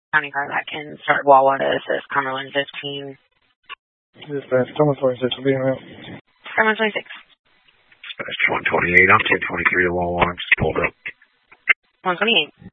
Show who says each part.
Speaker 1: county car that can start Wawa to assist Cumberland 15.
Speaker 2: Dispatch, Thomas 26 will be in route.
Speaker 1: Thomas 26.
Speaker 3: Dispatch 128, I'm 1023 to Wawa, just pulled up.
Speaker 1: 128.